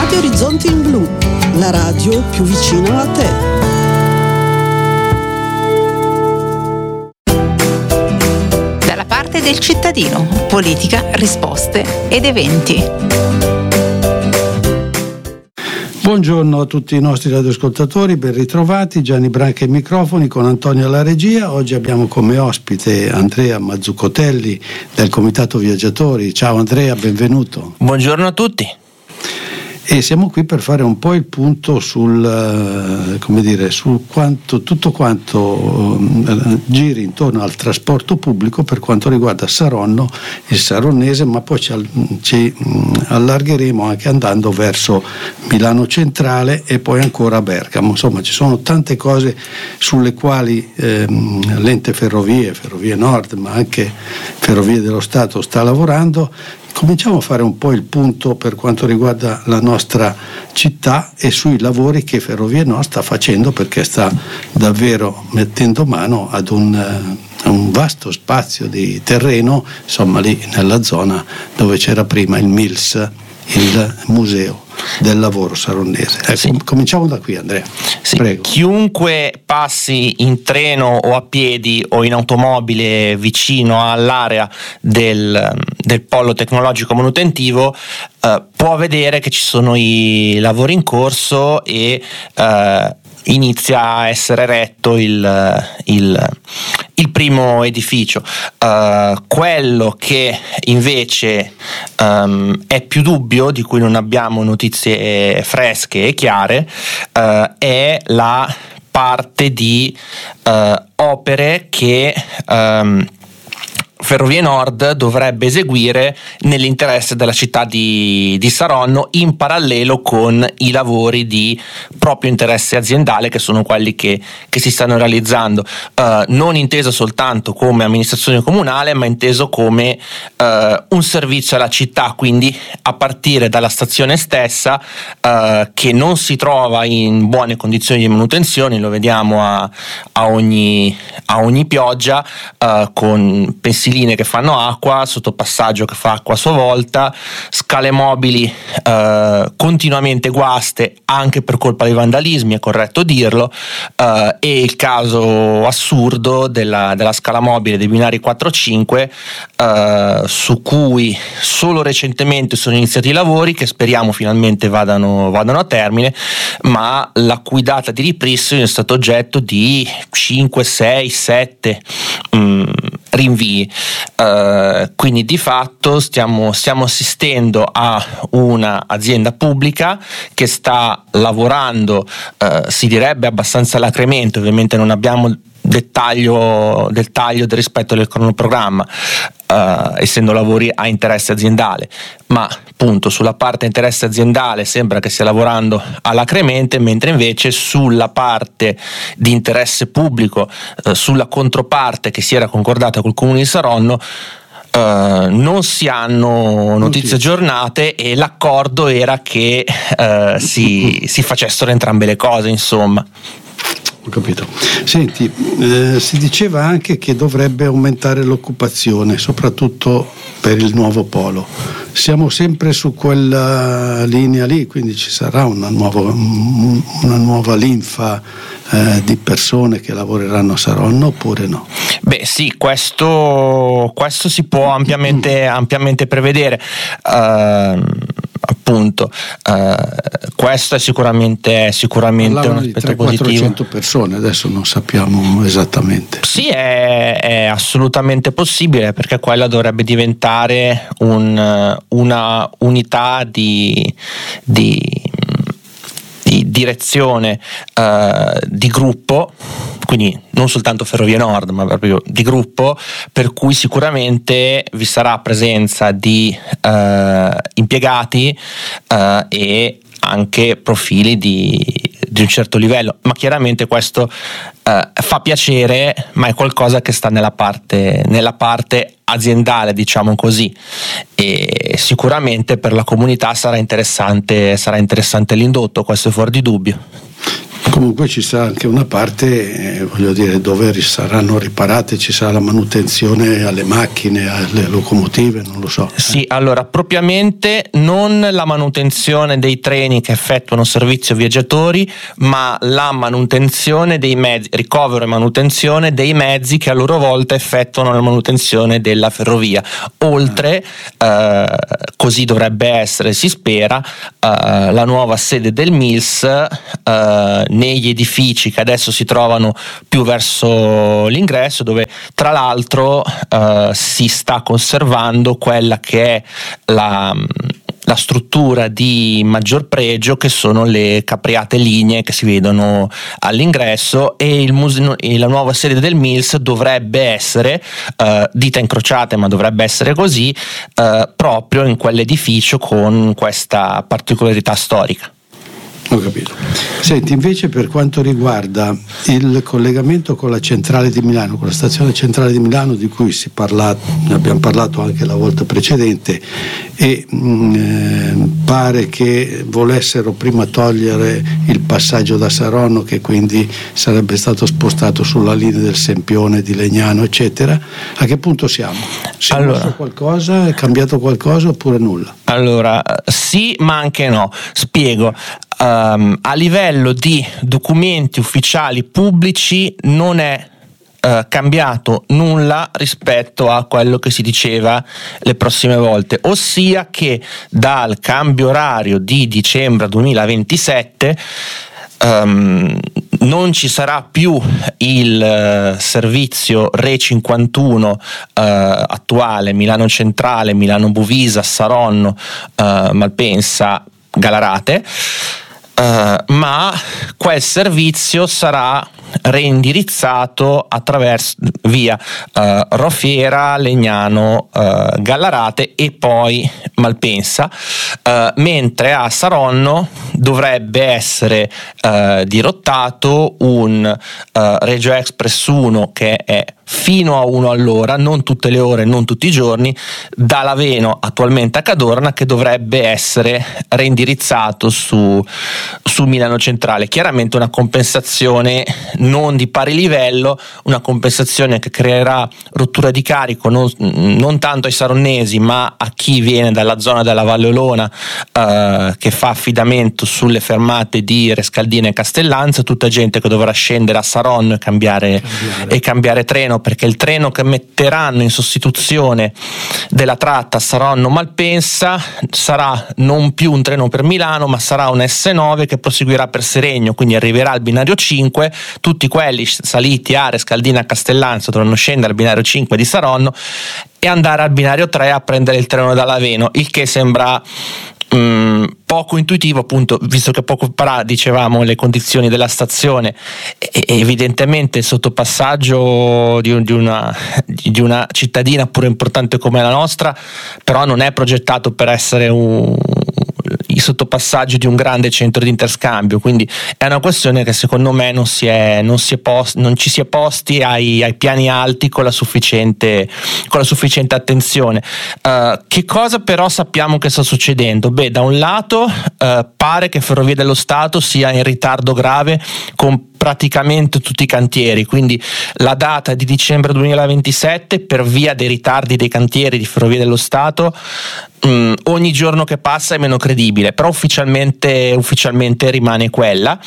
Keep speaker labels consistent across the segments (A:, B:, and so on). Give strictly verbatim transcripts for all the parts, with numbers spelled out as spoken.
A: Radio Orizzonti in Blu, la radio più vicina a te.
B: Dalla parte del cittadino, politica, risposte ed eventi.
C: Buongiorno a tutti i nostri radioascoltatori, ben ritrovati. Gianni Branca ai microfoni con Antonio alla regia. Oggi abbiamo come ospite Andrea Mazzuccotelli del Comitato Viaggiatori. Ciao Andrea, benvenuto.
D: Buongiorno a tutti.
C: E siamo qui per fare un po' il punto sul, come dire, sul quanto, tutto quanto uh, giri intorno al trasporto pubblico per quanto riguarda Saronno, il saronnese, ma poi ci, ci um, allargheremo anche andando verso Milano Centrale e poi ancora Bergamo. Insomma, ci sono tante cose sulle quali ehm, l'ente Ferrovie, Ferrovie Nord, ma anche Ferrovie dello Stato sta lavorando. Cominciamo a fare un po' il punto per quanto riguarda la nostra città e sui lavori che Ferrovie Nord sta facendo, perché sta davvero mettendo mano ad un, uh, un vasto spazio di terreno, insomma lì nella zona dove c'era prima il M I L S, il museo del lavoro saronnese. Ecco, sì. Cominciamo da qui, Andrea.
D: Sì.
C: Prego.
D: Chiunque passi in treno o a piedi o in automobile vicino all'area del, del polo tecnologico manutentivo eh, può vedere che ci sono i lavori in corso e eh, inizia a essere eretto il, il, il primo edificio. Uh, quello che invece um, è più dubbio, di cui non abbiamo notizie fresche e chiare, uh, è la parte di uh, opere che um, Ferrovie Nord dovrebbe eseguire nell'interesse della città di, di Saronno, in parallelo con i lavori di proprio interesse aziendale, che sono quelli che, che si stanno realizzando, uh, non inteso soltanto come amministrazione comunale, ma inteso come uh, un servizio alla città, quindi a partire dalla stazione stessa, uh, che non si trova in buone condizioni di manutenzione, lo vediamo a, a, ogni, a ogni pioggia, uh, con pensieri che fanno acqua, sottopassaggio che fa acqua a sua volta, scale mobili eh, continuamente guaste anche per colpa dei vandalismi, è corretto dirlo, eh, e il caso assurdo della, della scala mobile dei binari quattro cinque, eh, su cui solo recentemente sono iniziati i lavori che speriamo finalmente vadano, vadano a termine, ma la cui data di ripristino è stato oggetto di cinque, sei, sette mh, rinvii. Uh, quindi di fatto stiamo, stiamo assistendo a una azienda pubblica che sta lavorando, uh, si direbbe abbastanza alacremente, ovviamente non abbiamo dettaglio del taglio del rispetto del cronoprogramma, uh, essendo lavori a interesse aziendale, ma appunto sulla parte interesse aziendale sembra che stia lavorando alacremente, mentre invece sulla parte di interesse pubblico, uh, sulla controparte che si era concordata col comune di Saronno, Uh, non si hanno notizie aggiornate, e l'accordo era che uh, si, si facessero entrambe le cose, insomma.
C: Ho capito. Senti, eh, si diceva anche che dovrebbe aumentare l'occupazione, soprattutto per il nuovo polo. Siamo sempre su quella linea lì, quindi ci sarà una nuova, una nuova linfa eh, di persone che lavoreranno a Saronno, oppure no?
D: Beh sì, questo, questo si può ampiamente, ampiamente prevedere. Uh, appunto, uh, questo è sicuramente, sicuramente un aspetto positivo.
C: quattrocento persone, adesso non sappiamo esattamente.
D: Sì, è, è assolutamente possibile, perché quella dovrebbe diventare un, una unità di, di, di direzione, uh, di gruppo, quindi non soltanto Ferrovie Nord, ma proprio di gruppo, per cui sicuramente vi sarà presenza di uh, impiegati uh, e anche profili di, di un certo livello, ma chiaramente questo uh, fa piacere, ma è qualcosa che sta nella parte, nella parte aziendale, diciamo così, e sicuramente per la comunità sarà interessante, sarà interessante l'indotto, questo è fuori di dubbio.
C: Comunque ci sarà anche una parte, eh, voglio dire, dove saranno riparate, ci sarà la manutenzione alle macchine, alle locomotive, non lo so.
D: Sì, allora propriamente non la manutenzione dei treni che effettuano servizio viaggiatori, ma la manutenzione dei mezzi, ricovero e manutenzione dei mezzi che a loro volta effettuano la manutenzione della ferrovia. Oltre, ah. eh, così dovrebbe essere, si spera, eh, la nuova sede del M I L S eh, negli edifici che adesso si trovano più verso l'ingresso, dove tra l'altro eh, si sta conservando quella che è la la struttura di maggior pregio, che sono le capriate lignee che si vedono all'ingresso, e il museo, e la nuova sede del M I L S dovrebbe essere, eh, dita incrociate ma dovrebbe essere così, eh, proprio in quell'edificio con questa particolarità storica.
C: Ho capito. Senti, invece per quanto riguarda il collegamento con la centrale di Milano, con la stazione centrale di Milano, di cui si parla, ne abbiamo parlato anche la volta precedente, e mh, eh, pare che volessero prima togliere il passaggio da Saronno, che quindi sarebbe stato spostato sulla linea del Sempione, di Legnano, eccetera. A che punto siamo? Si è
D: allora,
C: mosso qualcosa? È cambiato qualcosa oppure nulla?
D: Allora, sì, ma anche no. Spiego. Um, a livello di documenti ufficiali pubblici non è uh, cambiato nulla rispetto a quello che si diceva le prossime volte, ossia che dal cambio orario di dicembre duemilaventisette um, non ci sarà più il uh, servizio Re cinquantuno uh, attuale, Milano Centrale, Milano Bovisa, Saronno, uh, Malpensa, Gallarate. Uh, ma quel servizio sarà reindirizzato attraverso via uh, Rofiera, Legnano, uh, Gallarate e poi Malpensa, uh, mentre a Saronno dovrebbe essere uh, dirottato un uh, Regio Express uno che è fino a uno all'ora, non tutte le ore, non tutti i giorni, da Laveno attualmente a Cadorna, che dovrebbe essere reindirizzato su, su Milano Centrale. Chiaramente una compensazione non di pari livello, una compensazione che creerà rottura di carico non, non tanto ai saronnesi ma a chi viene dalla zona della Valle Olona, eh, che fa affidamento sulle fermate di Rescaldina e Castellanza, tutta gente che dovrà scendere a Saronno e cambiare, cambiare. e cambiare treno, perché il treno che metteranno in sostituzione della tratta Saronno-Malpensa sarà non più un treno per Milano, ma sarà un S nove che proseguirà per Seregno, quindi arriverà al binario cinque. Tutti quelli saliti a Rescaldina Castellanza dovranno scendere al binario cinque di Saronno e andare al binario tre a prendere il treno da Laveno, il che sembra Mm, poco intuitivo, appunto, visto che poco fa dicevamo le condizioni della stazione, e, evidentemente il sottopassaggio di, un, di, una, di una cittadina pure importante come la nostra, però non è progettato per essere un il sottopassaggio di un grande centro di interscambio, quindi è una questione che secondo me non si è, non si è post, non ci si è posti ai, ai piani alti con la sufficiente con la sufficiente attenzione. Uh, che cosa però sappiamo che sta succedendo? Beh, da un lato uh, pare che Ferrovie dello Stato sia in ritardo grave con praticamente tutti i cantieri, quindi la data di dicembre duemilaventisette, per via dei ritardi dei cantieri di Ferrovie dello Stato, mh, ogni giorno che passa è meno credibile, però ufficialmente, ufficialmente rimane quella.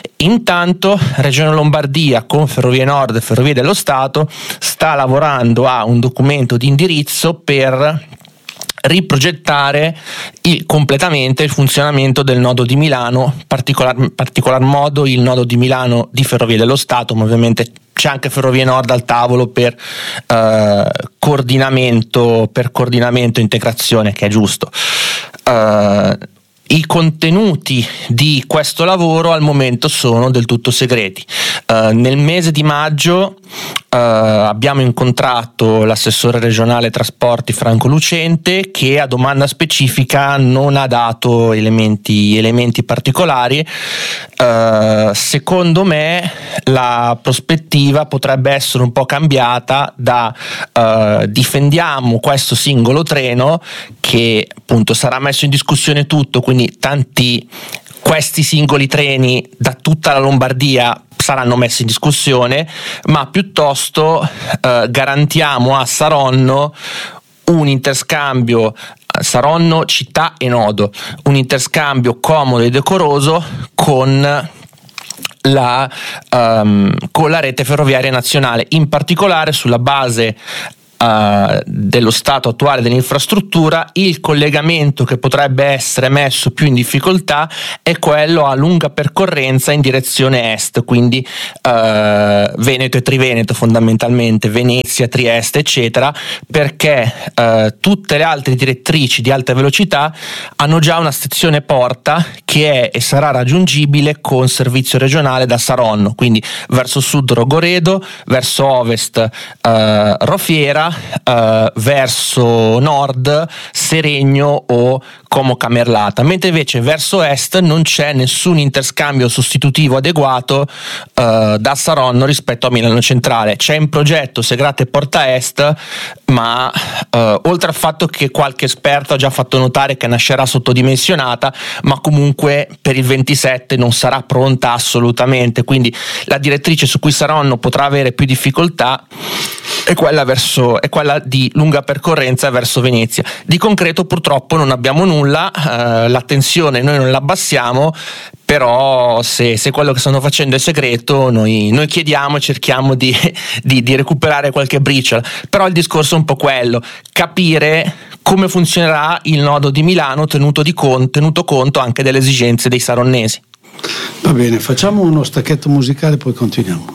D: Intanto Regione Lombardia con Ferrovie Nord e Ferrovie dello Stato sta lavorando a un documento di indirizzo per riprogettare il, completamente il funzionamento del nodo di Milano, particolar, particolar modo il nodo di Milano di Ferrovie dello Stato, ma ovviamente c'è anche Ferrovie Nord al tavolo per eh, coordinamento, per coordinamento e integrazione, che è giusto. Uh, I contenuti di questo lavoro al momento sono del tutto segreti. Uh, nel mese di maggio uh, abbiamo incontrato l'assessore regionale trasporti Franco Lucente, che a domanda specifica non ha dato elementi, elementi particolari. Uh, secondo me la prospettiva potrebbe essere un po' cambiata da uh, difendiamo questo singolo treno che appunto sarà messo in discussione tutto, quindi tanti questi singoli treni da tutta la Lombardia saranno messi in discussione, ma piuttosto eh, garantiamo a Saronno un interscambio Saronno città e nodo, un interscambio comodo e decoroso con la, um, con la rete ferroviaria nazionale, in particolare sulla base Uh, dello stato attuale dell'infrastruttura. Il collegamento che potrebbe essere messo più in difficoltà è quello a lunga percorrenza in direzione est, quindi uh, Veneto e Triveneto, fondamentalmente Venezia, Trieste eccetera, perché uh, tutte le altre direttrici di alta velocità hanno già una stazione porta che è e sarà raggiungibile con servizio regionale da Saronno, quindi verso sud Rogoredo, verso ovest uh, Rofiera, Uh, verso nord Seregno o Como Camerlata, mentre invece verso est non c'è nessun interscambio sostitutivo adeguato uh, da Saronno rispetto a Milano Centrale. C'è in progetto Segrate Porta Est, ma uh, oltre al fatto che qualche esperto ha già fatto notare che nascerà sottodimensionata, ma comunque per il ventisette non sarà pronta assolutamente, quindi la direttrice su cui Saronno potrà avere più difficoltà è quella verso è quella di lunga percorrenza verso Venezia. Di concreto purtroppo non abbiamo nulla, eh, la tensione noi non la abbassiamo, però se, se quello che stanno facendo è segreto noi, noi chiediamo e cerchiamo di, di, di recuperare qualche briciola. Però il discorso è un po' quello, capire come funzionerà il nodo di Milano tenuto, di con, tenuto conto anche delle esigenze dei saronnesi.
C: Va bene, facciamo uno stacchetto musicale e poi continuiamo.